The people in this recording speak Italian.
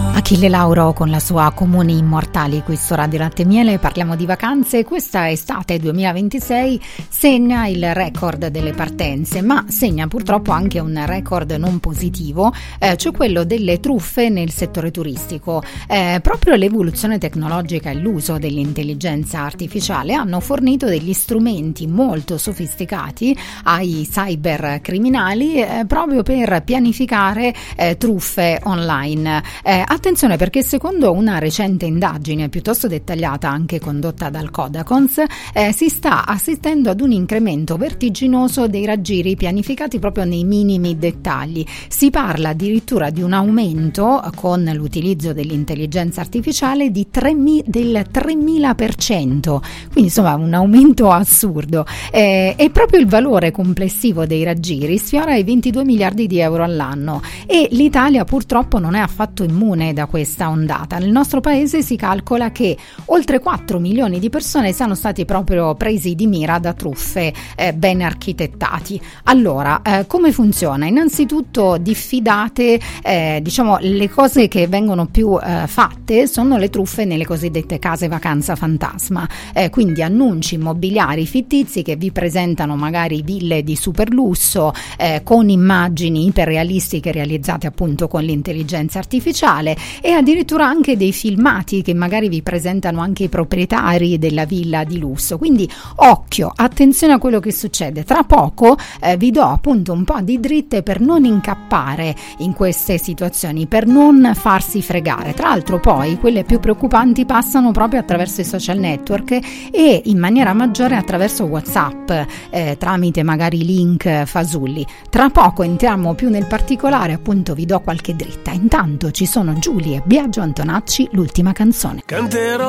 Achille Lauro con la sua Comuni Immortali, qui su Radio Latte e Miele. Parliamo di vacanze. Questa estate 2026 segna il record delle partenze, ma segna purtroppo anche un record non positivo, cioè quello delle truffe nel settore turistico. Proprio l'evoluzione tecnologica e l'uso dell'intelligenza artificiale hanno fornito degli strumenti molto sofisticati ai cybercriminali proprio per pianificare truffe online. Attenzione, perché secondo una recente indagine piuttosto dettagliata anche condotta dal Codacons si sta assistendo ad un incremento vertiginoso dei raggiri pianificati proprio nei minimi dettagli. Si parla addirittura di un aumento con l'utilizzo dell'intelligenza artificiale del 3000%, quindi insomma un aumento assurdo, e proprio il valore complessivo dei raggiri sfiora i 22 miliardi di euro all'anno e l'Italia purtroppo non è affatto immune da questa ondata. Nel nostro paese si calcola che oltre 4 milioni di persone siano stati proprio presi di mira da truffe ben architettati. Allora, come funziona? Innanzitutto diffidate, diciamo, le cose che vengono più fatte sono le truffe nelle cosiddette case vacanza fantasma, quindi annunci immobiliari fittizi che vi presentano magari ville di super lusso con immagini iperrealistiche realizzate appunto con l'intelligenza artificiale, e addirittura anche dei filmati che magari vi presentano anche i proprietari della villa di lusso. Quindi occhio, attenzione a quello che succede. Tra poco vi do appunto un po' di dritte per non incappare in queste situazioni, per non farsi fregare. Tra l'altro poi quelle più preoccupanti passano proprio attraverso i social network e in maniera maggiore attraverso WhatsApp, tramite magari link fasulli. Tra poco entriamo più nel particolare, appunto vi do qualche dritta. Intanto ci sono Giulia e Biagio Antonacci, l'ultima canzone. Canterò